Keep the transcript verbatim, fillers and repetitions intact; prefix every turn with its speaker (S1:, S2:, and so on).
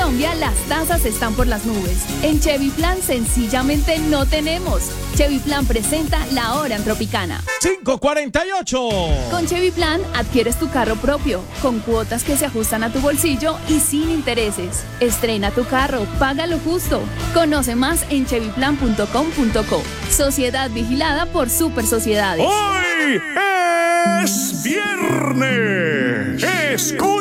S1: Colombia las tasas están por las nubes. En Chevy Plan sencillamente no tenemos. Chevy Plan presenta La Hora en Tropicana.
S2: cinco cuarenta y ocho.
S1: Con Chevy Plan adquieres tu carro propio, con cuotas que se ajustan a tu bolsillo y sin intereses. Estrena tu carro, paga lo justo. Conoce más en chevy plan punto com punto co. Sociedad vigilada por Super Sociedades.
S3: ¡Hoy es viernes! ¡Escucha!